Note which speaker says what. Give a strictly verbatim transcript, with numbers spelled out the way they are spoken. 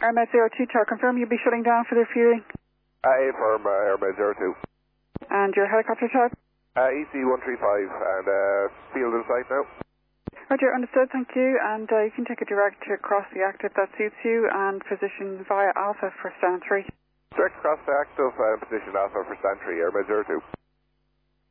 Speaker 1: Airmed zero two, Tower, confirm you'll be shutting down for the refueling.
Speaker 2: Uh, A firm, uh, Airmed zero two.
Speaker 1: And your helicopter type?
Speaker 2: Uh, E C one three five, and uh, field in sight now.
Speaker 1: Roger, understood, thank you. And uh, you can take a direct across the active that suits you and position via Alpha for stand three.
Speaker 2: Direct across the active, uh, position Alpha for stand three, Airmed zero two.